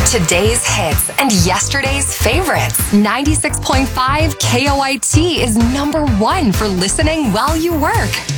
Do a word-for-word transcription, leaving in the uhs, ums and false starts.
Today's hits and yesterday's favorites. ninety-six point five K O I T is number one for listening while you work.